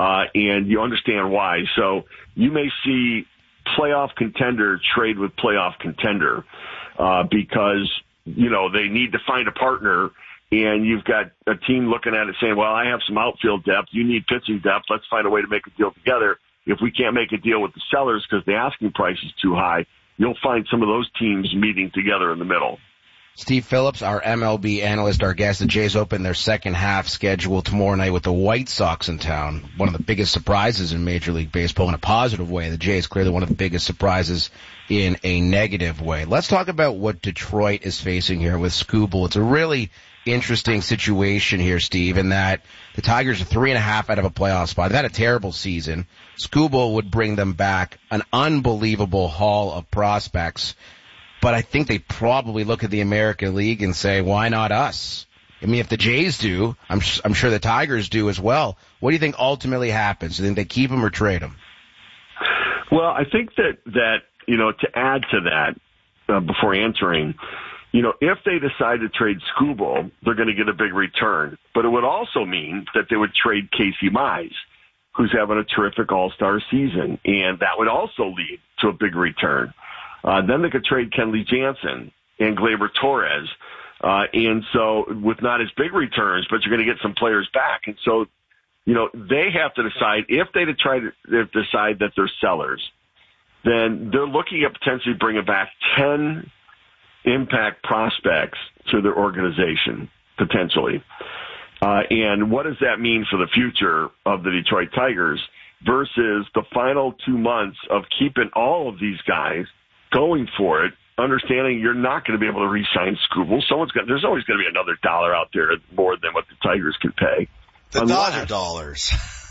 and you understand why. So you may see playoff contender trade with playoff contender because, they need to find a partner, and you've got a team looking at it saying, well, I have some outfield depth. You need pitching depth. Let's find a way to make a deal together. If we can't make a deal with the sellers because the asking price is too high, you'll find some of those teams meeting together in the middle. Steve Phillips, our MLB analyst, our guest. The Jays open their second half schedule tomorrow night with the White Sox in town. One of the biggest surprises in Major League Baseball in a positive way. The Jays clearly one of the biggest surprises in a negative way. Let's talk about what Detroit is facing here with Skubal. It's a really interesting situation here, Steve, in that the Tigers are 3.5 out of a playoff spot. They've had a terrible season. Skubal would bring them back an unbelievable haul of prospects. But I think they probably look at the American League and say, why not us? I mean, if the Jays do, I'm sure the Tigers do as well. What do you think ultimately happens? Do you think they keep him or trade him? Well, I think that to add to that, before answering, if they decide to trade Skubal, they're going to get a big return. But it would also mean that they would trade Casey Mize, who's having a terrific all-star season, and that would also lead to a big return. Then they could trade Kenley Jansen and Gleyber Torres. And so with not as big returns, but you're going to get some players back. And so, they have to decide if they decide that they're sellers, then they're looking at potentially bringing back 10 impact prospects to their organization, potentially. And what does that mean for the future of the Detroit Tigers versus the final 2 months of keeping all of these guys going for it, understanding you're not going to be able to re-sign Skubal. There's always going to be another dollar out there more than what the Tigers can pay. The Dodger dollars.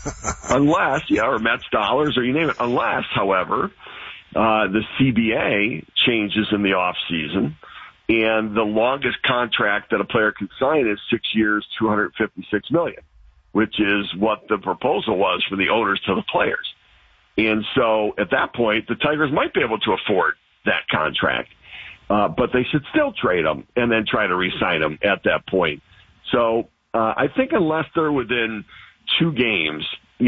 or Mets dollars, or you name it. Unless, however, the CBA changes in the off season, and the longest contract that a player can sign is 6 years, $256 million, which is what the proposal was from the owners to the players. And so at that point, the Tigers might be able to afford that contract. But they should still trade them and then try to re-sign them at that point. So I think unless they're within 2 games,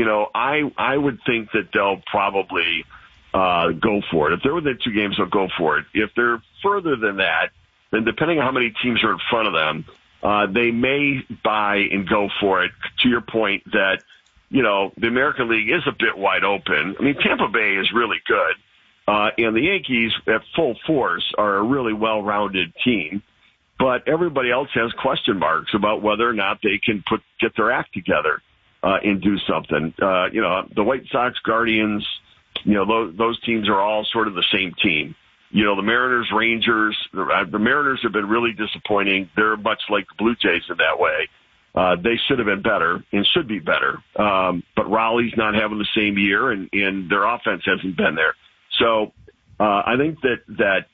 I would think that they'll probably go for it. If they're within 2 games, they'll go for it. If they're further than that, then depending on how many teams are in front of them, they may buy and go for it. To your point that, the American League is a bit wide open. I mean, Tampa Bay is really good. And the Yankees at full force are a really well-rounded team, but everybody else has question marks about whether or not they can get their act together and do something. The White Sox, Guardians, those teams are all sort of the same team. The Mariners, Rangers, the Mariners have been really disappointing. They're much like the Blue Jays in that way. They should have been better and should be better. But Raleigh's not having the same year, and their offense hasn't been there. So I think that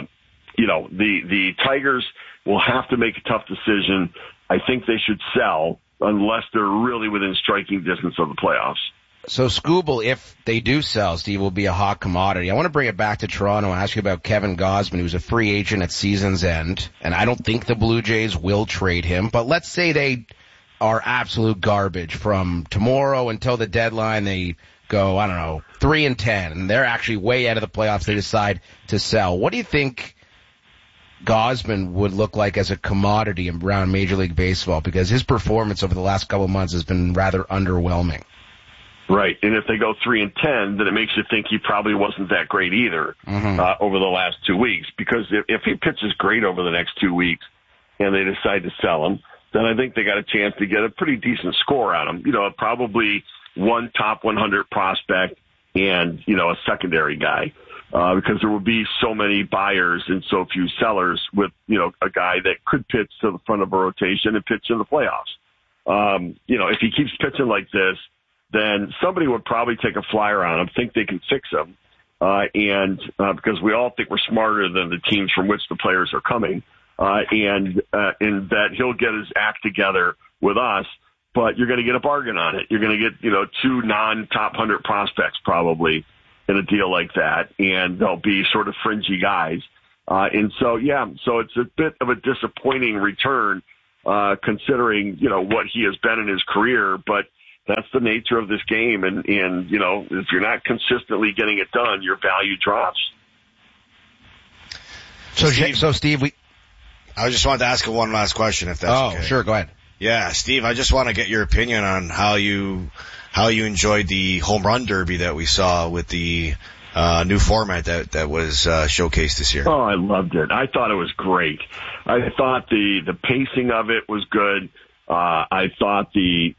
the Tigers will have to make a tough decision. I think they should sell unless they're really within striking distance of the playoffs. So Skubal, if they do sell, Steve, will be a hot commodity. I want to bring it back to Toronto and ask you about Kevin Gausman, who's a free agent at season's end. And I don't think the Blue Jays will trade him. But let's say they are absolute garbage from tomorrow until the deadline. They go, 3-10, and they're actually way out of the playoffs. They decide to sell. What do you think Gausman would look like as a commodity around Major League Baseball? Because his performance over the last couple of months has been rather underwhelming. Right, and if they go 3-10, then it makes you think he probably wasn't that great either over the last 2 weeks. Because if he pitches great over the next 2 weeks and they decide to sell him, then I think they got a chance to get a pretty decent score on him. Probably one top 100 prospect and, a secondary guy. Because there will be so many buyers and so few sellers with, a guy that could pitch to the front of a rotation and pitch in the playoffs. If he keeps pitching like this, then somebody would probably take a flyer on him, think they can fix him. Because we all think we're smarter than the teams from which the players are coming. And that he'll get his act together with us, but you're going to get a bargain on it. You're going to get, 2 non-top 100 prospects probably in a deal like that. And they'll be sort of fringy guys. So it's a bit of a disappointing return, considering, what he has been in his career, but That's the nature of this game. And, you know, if you're not consistently getting it done, your value drops. So Steve, I just wanted to ask one last question, if that's okay. Oh, sure, go ahead. Yeah, Steve, I just want to get your opinion on how you enjoyed the home run derby that we saw with the new format that was showcased this year. Oh, I loved it. I thought it was great. I thought the pacing of it was good. I thought the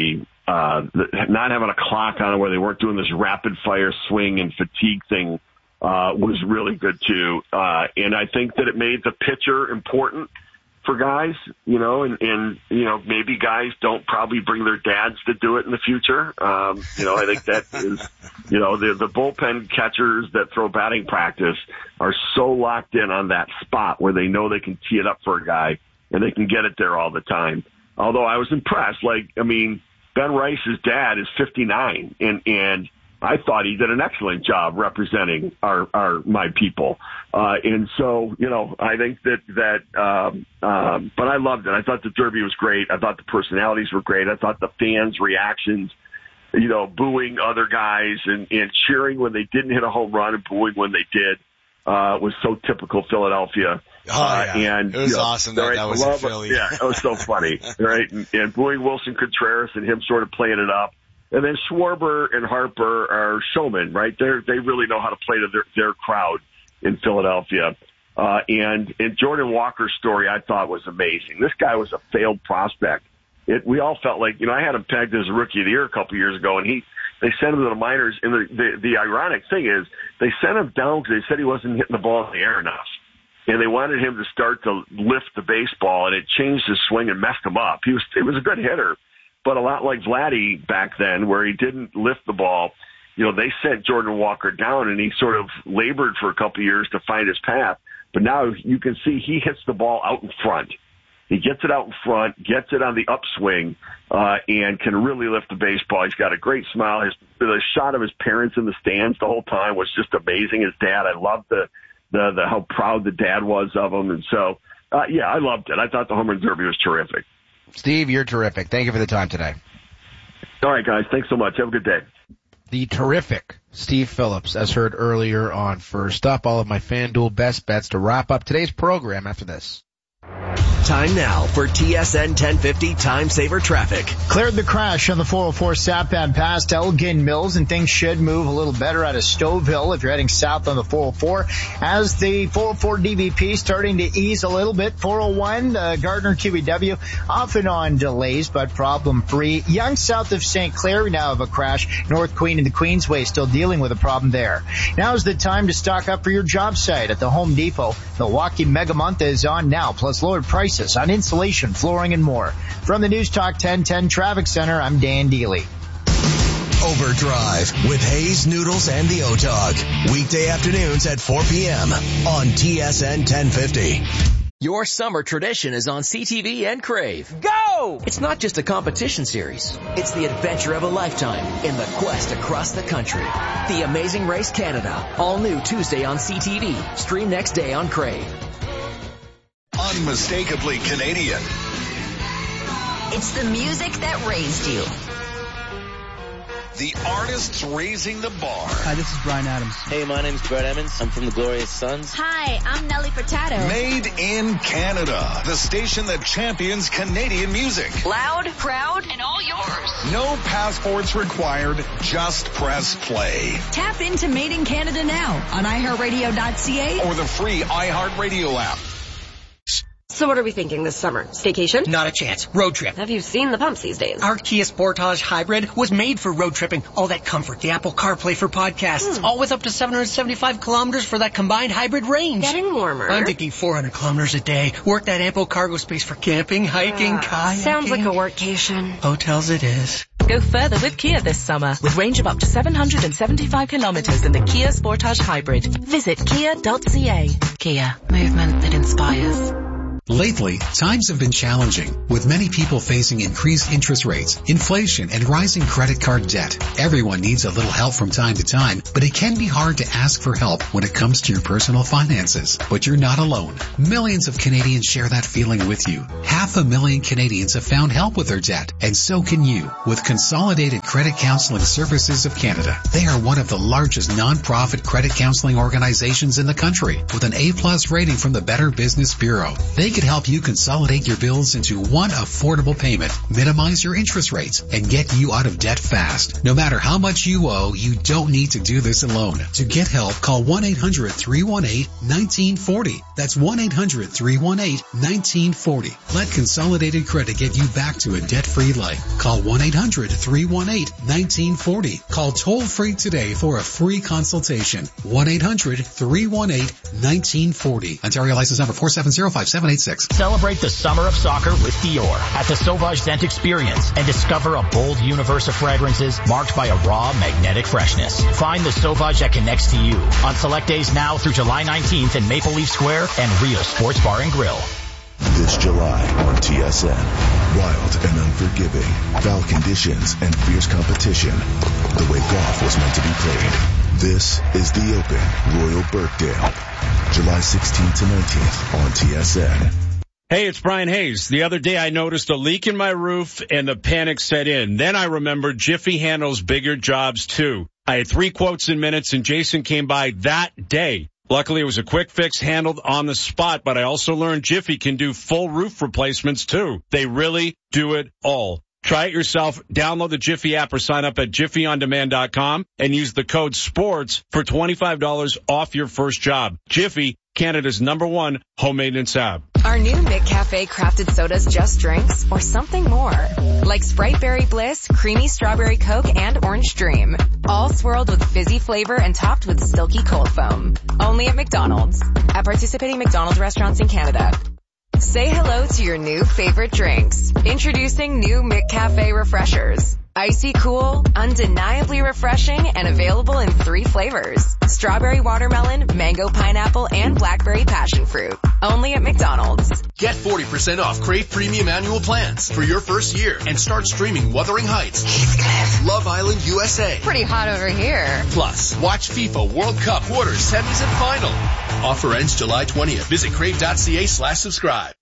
not having a clock on it where they weren't doing this rapid fire swing and fatigue thing was really good too. And I think that it made the pitcher important for guys, you know, and you know, maybe guys don't probably bring their dads to do it in the future. You know, I think that is, you know, the bullpen catchers that throw batting practice are so locked in on that spot where they know they can tee it up for a guy and they can get it there all the time. Although I was impressed, Ben Rice's dad is 59 and I thought he did an excellent job representing my people. And so, you know, I think but I loved it. I thought the Derby was great. I thought the personalities were great. I thought the fans' reactions, you know, booing other guys and cheering when they didn't hit a home run and booing when they did, was so typical Philadelphia. And it was awesome that was in Philly. Yeah, it was so funny, right? And booing Wilson Contreras and him sort of playing it up. And then Schwarber and Harper are showmen, right? They really know how to play to their crowd in Philadelphia. And Jordan Walker's story I thought was amazing. This guy was a failed prospect. We all felt like, you know, I had him pegged as a rookie of the year a couple years ago, and they sent him to the minors. And the ironic thing is they sent him down because they said he wasn't hitting the ball in the air enough. And they wanted him to start to lift the baseball, and it changed his swing and messed him up. He was a good hitter. But a lot like Vladdy back then, where he didn't lift the ball, you know, they sent Jordan Walker down, and he sort of labored for a couple of years to find his path. But now you can see he hits the ball out in front. He gets it out in front, gets it on the upswing, and can really lift the baseball. He's got a great smile. The shot of his parents in the stands the whole time was just amazing. His dad, I loved the how proud the dad was of him. And so, yeah, I loved it. I thought the home run derby was terrific. Steve, you're terrific. Thank you for the time today. All right, guys. Thanks so much. Have a good day. The terrific Steve Phillips, as heard earlier on First Up. All of my FanDuel best bets to wrap up today's program after this. Time now for TSN 1050 Time Saver Traffic. Cleared the crash on the 404 southbound past Elgin Mills, and things should move a little better out of Stouffville if you're heading south on the 404. As the 404 DVP starting to ease a little bit, 401 Gardner QEW often on delays, but problem-free. Young south of St. Clair, we now have a crash. North Queen and the Queensway still dealing with a problem there. Now is the time to stock up for your job site at the Home Depot. Milwaukee Mega Month is on now, plus lowered prices on insulation, flooring, and more. From the News Talk 1010 Traffic Center, I'm Dan Deely. Overdrive with Hayes, Noodles, and the O-Dog. Weekday afternoons at 4 p.m. on TSN 1050. Your summer tradition is on CTV and Crave. Go! It's not just a competition series. It's the adventure of a lifetime in the quest across the country. The Amazing Race Canada. All new Tuesday on CTV. Stream next day on Crave. Unmistakably Canadian. It's the music that raised you. The artists raising the bar. Hi, this is Bryan Adams. Hey, my name's Brett Emmons. I'm from the Glorious Sons. Hi, I'm Nelly Furtado. Made in Canada. The station that champions Canadian music. Loud, proud, and all yours. No passports required. Just press play. Tap into Made in Canada now on iHeartRadio.ca or the free iHeartRadio app. So what are we thinking this summer? Staycation? Not a chance. Road trip. Have you seen the pumps these days? Our Kia Sportage Hybrid was made for road tripping. All that comfort, the Apple CarPlay for podcasts, all with up to 775 kilometers for that combined hybrid range. Getting warmer. I'm thinking 400 kilometers a day. Work that ample cargo space for camping, hiking, kayaking. Sounds like a workcation. Hotels it is. Go further with Kia this summer with range of up to 775 kilometers in the Kia Sportage Hybrid. Visit kia.ca. Kia, movement that inspires. Lately, times have been challenging, with many people facing increased interest rates, inflation, and rising credit card debt. Everyone needs a little help from time to time, but it can be hard to ask for help when it comes to your personal finances. But you're not alone. Millions of Canadians share that feeling with you. 500,000 Canadians have found help with their debt, and so can you with Consolidated Credit Counseling Services of Canada. They are one of the largest non-profit credit counseling organizations in the country with an A+ rating from the Better Business Bureau. They can help you consolidate your bills into one affordable payment, minimize your interest rates, and get you out of debt fast. No matter how much you owe, you don't need to do this alone. To get help, call 1-800-318-1940. That's 1-800-318-1940. Let Consolidated Credit get you back to a debt-free life. Call 1-800-318-1940. Call toll-free today for a free consultation. 1-800-318-1940. Ontario license number 4705786. Celebrate the summer of soccer with Dior at the Sauvage Scent Experience and discover a bold universe of fragrances marked by a raw, magnetic freshness. Find the Sauvage that connects to you on select days now through July 19th in Maple Leaf Square and Rio Sports Bar and Grill. This July on TSN, wild and unforgiving, foul conditions and fierce competition, the way golf was meant to be played. This is the Open Royal Birkdale, July 16th to 19th on TSN. Hey, it's Brian Hayes. The other day I noticed a leak in my roof and the panic set in. Then I remembered Jiffy handles bigger jobs too. I had 3 quotes in minutes and Jason came by that day. Luckily, it was a quick fix handled on the spot, but I also learned Jiffy can do full roof replacements too. They really do it all. Try it yourself. Download the Jiffy app or sign up at jiffyondemand.com and use the code SPORTS for $25 off your first job. Jiffy, Canada's #1 home maintenance app. Are new McCafe crafted sodas just drinks or something more? Like Sprite Berry Bliss, Creamy Strawberry Coke, and Orange Dream. All swirled with fizzy flavor and topped with silky cold foam. Only at McDonald's. At participating McDonald's restaurants in Canada. Say hello to your new favorite drinks. Introducing new McCafe Refreshers. Icy cool, undeniably refreshing, and available in 3 flavors. Strawberry watermelon, mango pineapple, and blackberry passion fruit. Only at McDonald's. Get 40% off Crave Premium annual plans for your first year and start streaming Wuthering Heights, Heathcliff, Love Island USA. Pretty hot over here. Plus, watch FIFA World Cup quarters, semis, and final. Offer ends July 20th. Visit crave.ca/subscribe.